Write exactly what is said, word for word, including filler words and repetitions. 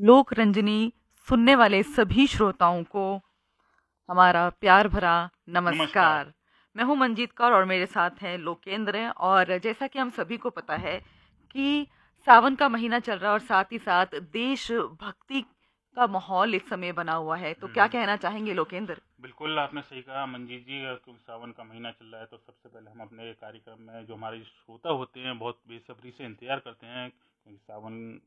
लोक रंजनी सुनने वाले सभी श्रोताओं को हमारा प्यार भरा नमस्कार। नमस्कार। मैं हूं मंजीत कौर और मेरे साथ हैं लोकेंद्र। और जैसा कि हम सभी को पता है कि सावन का महीना चल रहा है और साथ ही साथ देशभक्ति का माहौल इस समय बना हुआ है, तो हुँ, क्या हुँ। कहना चाहेंगे लोकेंद्र? बिल्कुल, आपने सही कहा मंजीत जी। अ, क्योंकि सावन का महीना चल रहा है तो सबसे पहले हम अपने कार्यक्रम में जो हमारे श्रोता होते हैं बहुत बेसब्री से इंतज़ार करते हैं, क्योंकि सावन